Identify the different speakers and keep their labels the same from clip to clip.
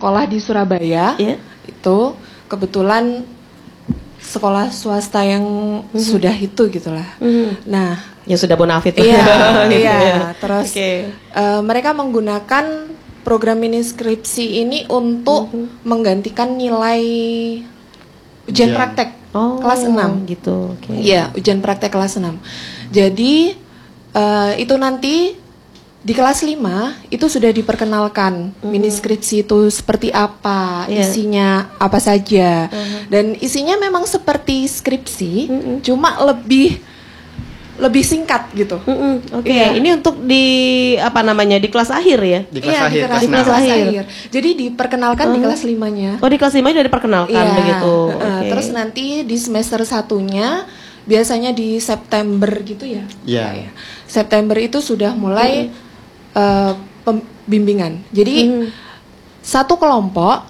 Speaker 1: sekolah di Surabaya. Itu kebetulan sekolah swasta yang sudah itu gitulah. Nah,
Speaker 2: yang sudah bonafit.
Speaker 1: Iya,
Speaker 2: gitu
Speaker 1: iya.
Speaker 2: ya.
Speaker 1: Terus mereka menggunakan program mini skripsi ini untuk menggantikan nilai ujian praktek kelas 6
Speaker 2: gitu.
Speaker 1: Iya, ujian praktek kelas 6. Jadi itu nanti di kelas 5 itu sudah diperkenalkan mini skripsi itu seperti apa, isinya apa saja. Dan isinya memang seperti skripsi, cuma lebih singkat gitu.
Speaker 2: Ini untuk di apa namanya, di kelas akhir ya?
Speaker 3: Di kelas akhir.
Speaker 1: Di kelas akhir. Jadi diperkenalkan di kelas 5-nya.
Speaker 2: Oh, di kelas 5 sudah diperkenalkan begitu.
Speaker 1: Terus nanti di semester 1-nya biasanya di September gitu ya.
Speaker 3: Iya.
Speaker 1: September itu sudah mulai pembimbingan. Jadi satu kelompok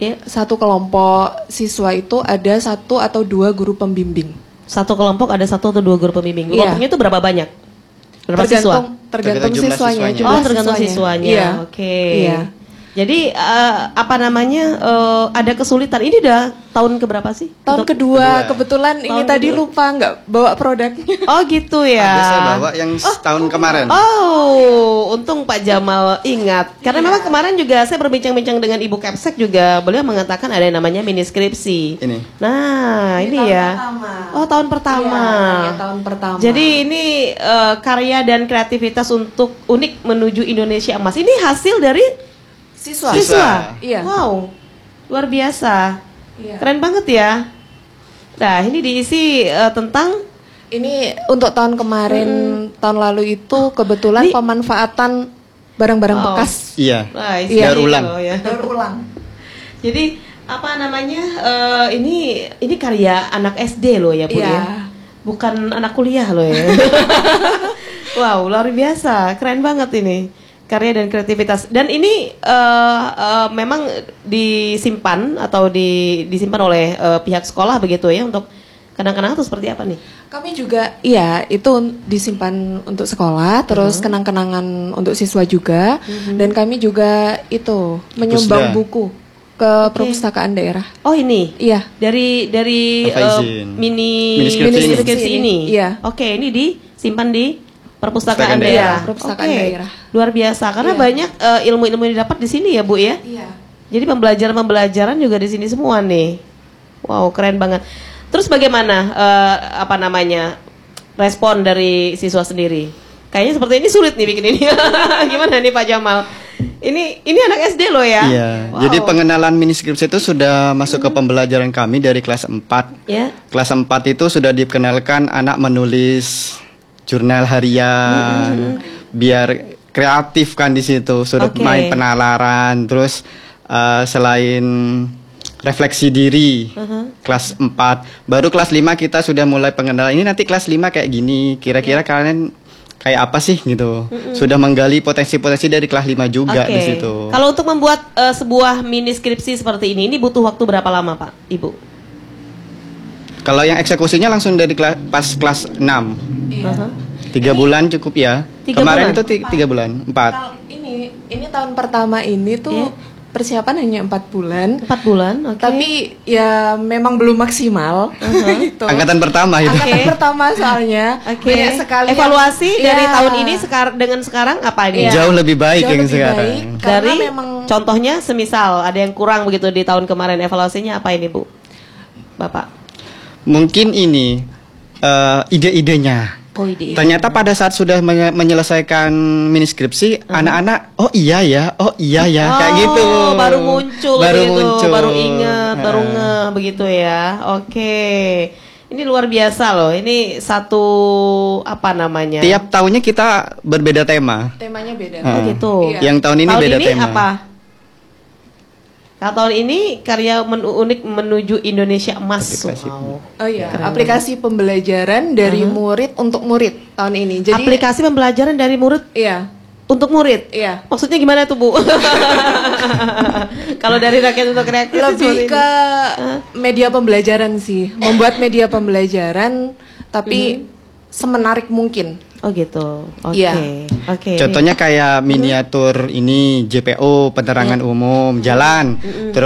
Speaker 1: siswa itu ada 1 atau 2 guru pembimbing.
Speaker 2: Satu kelompok ada 1 atau 2 guru pembimbing. Kelompoknya itu berapa banyak? Berapa siswa?
Speaker 1: Tergantung siswanya.
Speaker 2: Tergantung siswanya.
Speaker 1: Iya. Iya.
Speaker 2: Jadi apa namanya, ada kesulitan. Ini udah tahun keberapa sih?
Speaker 1: Tahun kedua. Kebetulan ini tadi lupa nggak bawa produknya.
Speaker 2: Oh gitu ya.
Speaker 3: Ada saya bawa yang tahun kemarin.
Speaker 2: Oh, untung Pak Jamal ingat. Karena memang kemarin juga saya berbincang-bincang dengan Ibu Kepsek juga, beliau mengatakan ada yang namanya mini skripsi.
Speaker 3: Ini.
Speaker 2: Nah, ini ya. Tahun pertama.
Speaker 1: Iya, tahun pertama.
Speaker 2: Jadi ini karya dan kreativitas untuk unik menuju Indonesia Emas. Ini hasil dari siswa.
Speaker 1: Iya.
Speaker 2: Wow, luar biasa.
Speaker 1: Iya.
Speaker 2: Keren banget ya. Nah, ini diisi tentang
Speaker 1: ini untuk tahun kemarin, tahun lalu itu kebetulan pemanfaatan barang-barang bekas.
Speaker 3: Iya.
Speaker 2: Daur
Speaker 3: ulang.
Speaker 1: Daur ulang.
Speaker 2: Jadi apa namanya? Ini karya anak SD loh ya, Bu ya. Bukan anak kuliah loh ya. Wow, luar biasa. Keren banget ini. Karya dan kreativitas. Dan ini memang disimpan atau disimpan oleh pihak sekolah begitu ya, untuk kenang-kenangan atau seperti apa nih?
Speaker 1: Kami juga itu disimpan untuk sekolah, terus kenang-kenangan untuk siswa juga. Dan kami juga itu menyumbang buku ke perpustakaan daerah.
Speaker 2: Oh, ini?
Speaker 1: Iya.
Speaker 2: Dari mini skripsi ini.
Speaker 1: Iya.
Speaker 2: Oke, ini disimpan di perpustakaan daerah.
Speaker 1: Perpustakaan daerah.
Speaker 2: Luar biasa, karena banyak ilmu-ilmu yang didapat di sini ya, Bu ya.
Speaker 1: Iya.
Speaker 2: Jadi pembelajaran juga di sini semua nih. Wow, keren banget. Terus bagaimana apa namanya, respon dari siswa sendiri? Kayaknya seperti ini sulit nih bikin ini. Gimana nih Pak Jamal? Ini anak SD loh ya.
Speaker 3: Iya. Wow. Jadi pengenalan mini skripsi itu sudah masuk ke pembelajaran kami dari kelas 4.
Speaker 2: Ya.
Speaker 3: Kelas 4 itu sudah dikenalkan anak menulis jurnal harian, biar kreatif kan di situ, sudah main penalaran, terus selain refleksi diri, kelas 4, baru kelas 5 kita sudah mulai pengenalan. Ini nanti kelas 5 kayak gini, kira-kira kalian kayak apa sih gitu. Sudah menggali potensi-potensi dari kelas 5 juga di situ.
Speaker 2: Kalau untuk membuat sebuah mini skripsi seperti ini butuh waktu berapa lama Pak, Ibu?
Speaker 3: Kalau yang eksekusinya langsung dari pas kelas 6. 3 bulan cukup ya. Kemarin itu 3 bulan, 4.
Speaker 1: Ini tahun pertama ini tuh persiapan hanya 4 bulan.
Speaker 2: 4 bulan,
Speaker 1: tapi ya memang belum maksimal.
Speaker 3: Gitu. Angkatan pertama itu.
Speaker 1: Angkatan pertama soalnya. Banyak sekali.
Speaker 2: Evaluasi dari tahun ini dengan sekarang apa ini?
Speaker 3: Jauh lebih baik yang sekarang.
Speaker 2: Dari contohnya semisal ada yang kurang begitu di tahun kemarin, evaluasinya apa ini Bu? Bapak?
Speaker 3: Mungkin ini ide-idenya. Ternyata pada saat sudah menyelesaikan mini skripsi, anak-anak iya ya, kayak gitu.
Speaker 2: Baru muncul, baru ingat, baru ngeh begitu ya. Ini luar biasa loh. Ini satu apa namanya?
Speaker 3: Tiap tahunnya kita berbeda tema.
Speaker 1: Temanya beda.
Speaker 2: Gitu.
Speaker 3: Yang tahun ini beda tema.
Speaker 2: Apa? Nah, tahun ini karya unik menuju Indonesia Emas.
Speaker 1: Aplikasi pembelajaran dari murid untuk murid tahun ini. Jadi
Speaker 2: aplikasi pembelajaran dari murid untuk murid.
Speaker 1: Iya.
Speaker 2: Maksudnya gimana tuh Bu? Kalau dari rakyat untuk kreatif
Speaker 1: lebih ke media pembelajaran sih. Membuat media pembelajaran tapi semenarik mungkin.
Speaker 2: Oh gitu.
Speaker 3: Contohnya kayak miniatur ini JPO, penerangan umum, jalan. Terus